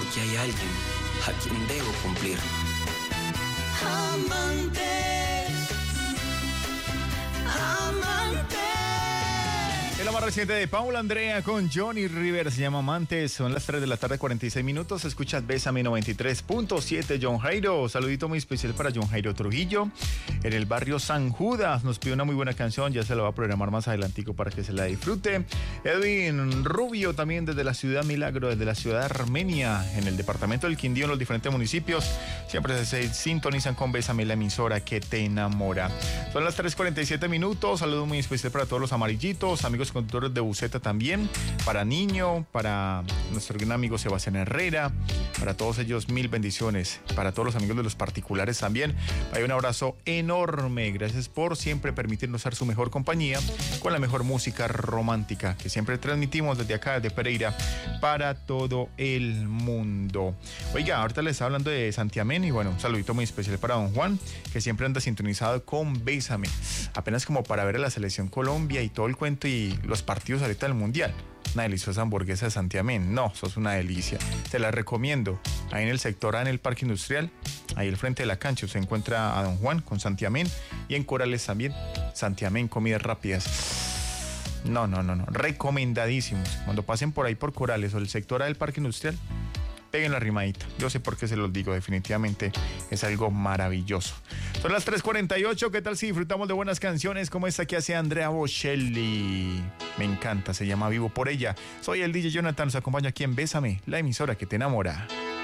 porque hay alguien a quien debo cumplir. Amantes, amantes. Es la más reciente de Paula Andrea con Johnny Rivers, se llama Amantes. Son las 3 de la tarde, 46 minutos. Escuchas Bésame 93.7. John Jairo, saludito muy especial para John Jairo Trujillo. En el barrio San Judas nos pide una muy buena canción, ya se la va a programar más adelantico para que se la disfrute. Edwin Rubio también desde la ciudad Milagro, desde la ciudad Armenia, en el departamento del Quindío, en los diferentes municipios. Siempre se sintonizan con Bésame, la emisora que te enamora. Son las 3:47 minutos. Saludo muy especial para todos los amarillitos, amigos conductores de buseta también, para Niño, para nuestro gran amigo Sebastián Herrera, para todos ellos mil bendiciones, para todos los amigos de los particulares también. Hay un abrazo enorme, gracias por siempre permitirnos ser su mejor compañía con la mejor música romántica que siempre transmitimos desde acá, desde Pereira, para todo el mundo. Oiga, ahorita les estaba hablando de Santiamén y bueno, un saludito muy especial para don Juan, que siempre anda sintonizado con Bésame, apenas como para ver a la selección Colombia y todo el cuento y los partidos ahorita del Mundial. Una deliciosa hamburguesa de Santiamén. No, eso es una delicia. Te la recomiendo. Ahí en el sector A, en el Parque Industrial, ahí al frente de la cancha, se encuentra a don Juan con Santiamén y en Corales también. Santiamén, comidas rápidas. No. Recomendadísimos. Cuando pasen por ahí por Corales o el sector A del Parque Industrial, peguen la rimadita. Yo sé por qué se los digo, definitivamente es algo maravilloso. Son las 3:48, ¿qué tal si disfrutamos de buenas canciones como esta que hace Andrea Bocelli? Me encanta, se llama Vivo por ella. Soy el DJ Jonathan, nos acompaña aquí en Bésame, la emisora que te enamora.